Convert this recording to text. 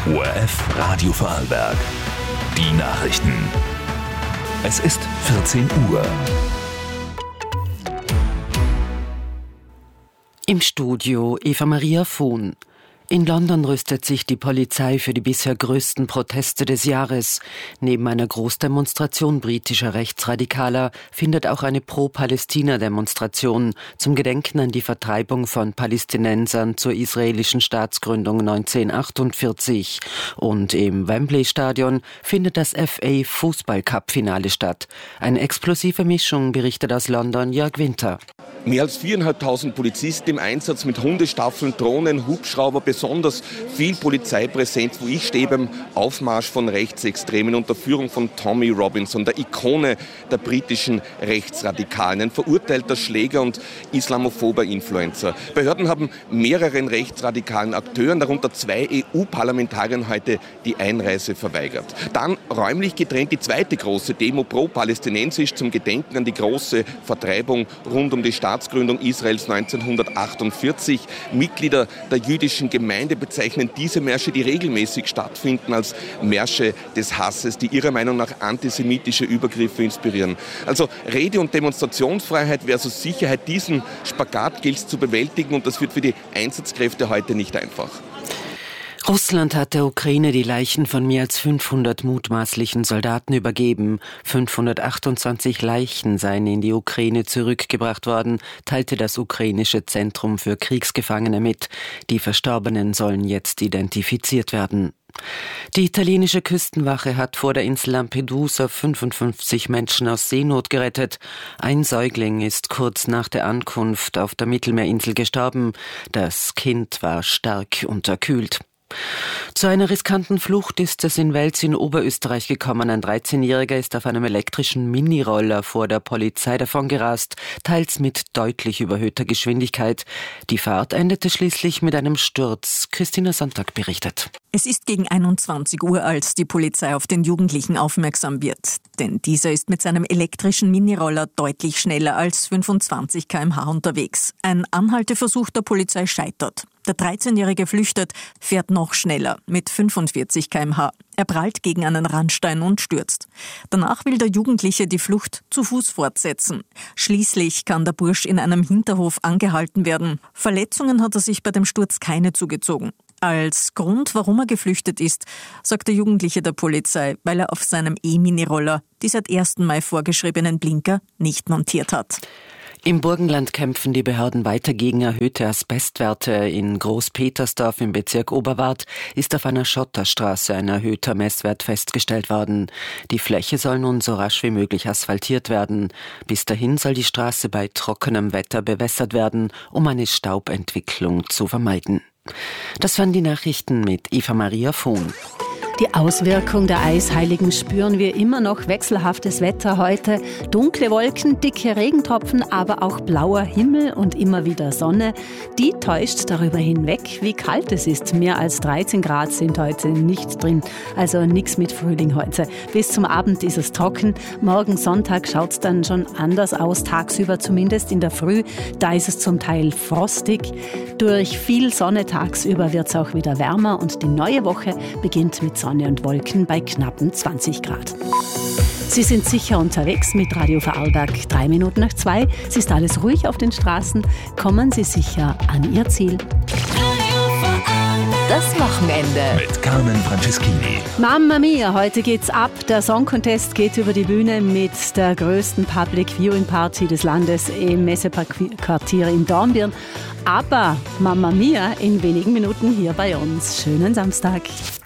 ORF Radio Vorarlberg. Die Nachrichten. Es ist 14 Uhr. Im Studio Eva Maria Vohn. In London rüstet sich die Polizei für die bisher größten Proteste des Jahres. Neben einer Großdemonstration britischer Rechtsradikaler findet auch eine Pro-Palästina-Demonstration zum Gedenken an die Vertreibung von Palästinensern zur israelischen Staatsgründung 1948. Und im Wembley-Stadion findet das FA-Fußball-Cup-Finale statt. Eine explosive Mischung, berichtet aus London Jörg Winter. Mehr als 4.500 Polizisten im Einsatz mit Hundestaffeln, Drohnen, Hubschrauber, besonders viel Polizeipräsenz, wo ich stehe beim Aufmarsch von Rechtsextremen unter Führung von Tommy Robinson, der Ikone der britischen Rechtsradikalen, ein verurteilter Schläger und islamophober Influencer. Behörden haben mehreren rechtsradikalen Akteuren, darunter 2 EU-Parlamentariern, heute die Einreise verweigert. Dann räumlich getrennt die zweite große Demo pro-palästinensisch zum Gedenken an die große Vertreibung rund um die Staatsgründung Israels 1948. Mitglieder der jüdischen Gemeinde bezeichnen diese Märsche, die regelmäßig stattfinden, als Märsche des Hasses, die ihrer Meinung nach antisemitische Übergriffe inspirieren. Also Rede- und Demonstrationsfreiheit versus Sicherheit, diesen Spagat gilt es zu bewältigen und das wird für die Einsatzkräfte heute nicht einfach. Russland hat der Ukraine die Leichen von mehr als 500 mutmaßlichen Soldaten übergeben. 528 Leichen seien in die Ukraine zurückgebracht worden, teilte das ukrainische Zentrum für Kriegsgefangene mit. Die Verstorbenen sollen jetzt identifiziert werden. Die italienische Küstenwache hat vor der Insel Lampedusa 55 Menschen aus Seenot gerettet. Ein Säugling ist kurz nach der Ankunft auf der Mittelmeerinsel gestorben. Das Kind war stark unterkühlt. Zu einer riskanten Flucht ist es in Wels in Oberösterreich gekommen. Ein 13-Jähriger ist auf einem elektrischen Miniroller vor der Polizei davongerast, teils mit deutlich überhöhter Geschwindigkeit. Die Fahrt endete schließlich mit einem Sturz. Christina Sonntag berichtet. Es ist gegen 21 Uhr, als die Polizei auf den Jugendlichen aufmerksam wird. Denn dieser ist mit seinem elektrischen Miniroller deutlich schneller als 25 km/h unterwegs. Ein Anhalteversuch der Polizei scheitert. Der 13-Jährige flüchtet, fährt noch schneller mit 45 km/h. Er prallt gegen einen Randstein und stürzt. Danach will der Jugendliche die Flucht zu Fuß fortsetzen. Schließlich kann der Bursch in einem Hinterhof angehalten werden. Verletzungen hat er sich bei dem Sturz keine zugezogen. Als Grund, warum er geflüchtet ist, sagt der Jugendliche der Polizei, weil er auf seinem E-Mini-Roller die seit 1. Mai vorgeschriebenen Blinker nicht montiert hat. Im Burgenland kämpfen die Behörden weiter gegen erhöhte Asbestwerte. In Großpetersdorf im Bezirk Oberwart ist auf einer Schotterstraße ein erhöhter Messwert festgestellt worden. Die Fläche soll nun so rasch wie möglich asphaltiert werden. Bis dahin soll die Straße bei trockenem Wetter bewässert werden, um eine Staubentwicklung zu vermeiden. Das waren die Nachrichten mit Eva Maria Vohn. Die Auswirkung der Eisheiligen spüren wir immer noch. Wechselhaftes Wetter heute, dunkle Wolken, dicke Regentropfen, aber auch blauer Himmel und immer wieder Sonne. Die täuscht darüber hinweg, wie kalt es ist. Mehr als 13 Grad sind heute nicht drin, also nichts mit Frühling heute. Bis zum Abend ist es trocken. Morgen Sonntag schaut es dann schon anders aus, tagsüber zumindest in der Früh. Da ist es zum Teil frostig. Durch viel Sonne tagsüber wird es auch wieder wärmer und die neue Woche beginnt mit Sonne und Wolken bei knappen 20 Grad. Sie sind sicher unterwegs mit Radio Vorarlberg. 2:03. Es ist alles ruhig auf den Straßen. Kommen Sie sicher an Ihr Ziel. Das Wochenende Mit Carmen Franceschini. Mamma mia, heute geht's ab. Der Song Contest geht über die Bühne mit der größten Public Viewing Party des Landes im Messeparkquartier in Dornbirn. Aber Mamma mia in wenigen Minuten hier bei uns. Schönen Samstag.